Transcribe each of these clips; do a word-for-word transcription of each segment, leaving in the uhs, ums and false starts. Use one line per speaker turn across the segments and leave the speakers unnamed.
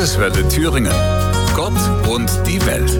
Landeswelle Thüringen. Gott und die Welt.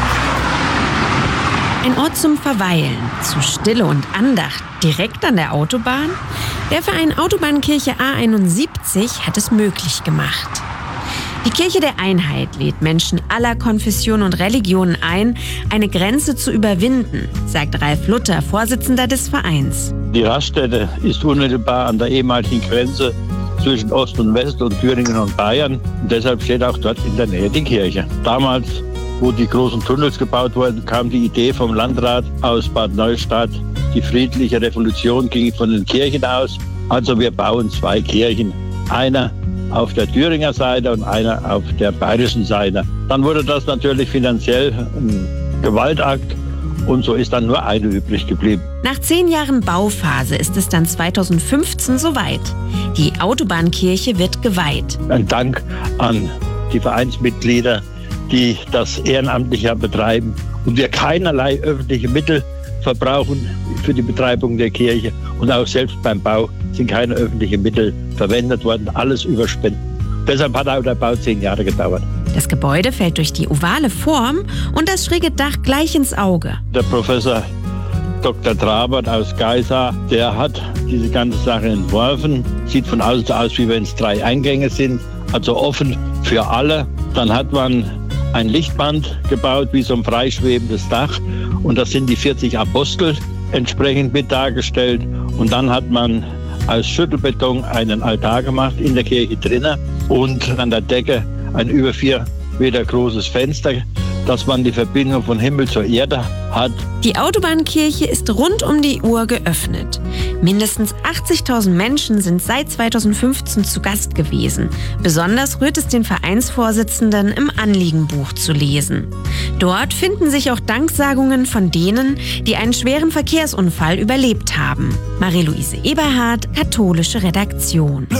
Ein Ort zum Verweilen, zu Stille und Andacht, direkt an der Autobahn? Der Verein Autobahnkirche A einundsiebzig hat es möglich gemacht. Die Kirche der Einheit lädt Menschen aller Konfessionen und Religionen ein, eine Grenze zu überwinden, sagt Ralf Luther, Vorsitzender des Vereins.
Die Raststätte ist unmittelbar an der ehemaligen Grenze zwischen Ost und West und Thüringen und Bayern. Und deshalb steht auch dort in der Nähe die Kirche. Damals, wo die großen Tunnels gebaut wurden, kam die Idee vom Landrat aus Bad Neustadt. Die friedliche Revolution ging von den Kirchen aus. Also wir bauen zwei Kirchen. Einer auf der Thüringer Seite und einer auf der bayerischen Seite. Dann wurde das natürlich finanziell ein Gewaltakt und so ist dann nur eine übrig geblieben.
Nach zehn Jahren Bauphase ist es dann zweitausendfünfzehn soweit. Die Autobahnkirche wird geweiht.
Ein Dank an die Vereinsmitglieder, die das ehrenamtlich betreiben und wir keinerlei öffentliche Mittel verbrauchen für die Betreibung der Kirche und auch selbst beim Bau sind keine öffentlichen Mittel verwendet worden, alles über Spenden. Deshalb hat auch der Bau zehn Jahre gedauert.
Das Gebäude fällt durch die ovale Form und das schräge Dach gleich ins Auge.
Der Professor Doktor Trabert aus Geisa, der hat diese ganze Sache entworfen. Sieht von außen aus, wie wenn es drei Eingänge sind, also offen für alle. Dann hat man ein Lichtband gebaut, wie so ein freischwebendes Dach. Und das sind die vierzig Apostel entsprechend mit dargestellt. Und dann hat man aus Schüttelbeton einen Altar gemacht in der Kirche drinnen und an der Decke ein über vier Meter großes Fenster, dass man die Verbindung von Himmel zur Erde hat.
Die Autobahnkirche ist rund um die Uhr geöffnet. Mindestens achtzigtausend Menschen sind seit zweitausendfünfzehn zu Gast gewesen. Besonders rührt es den Vereinsvorsitzenden, im Anliegenbuch zu lesen. Dort finden sich auch Danksagungen von denen, die einen schweren Verkehrsunfall überlebt haben. Marie-Louise Eberhardt, katholische Redaktion.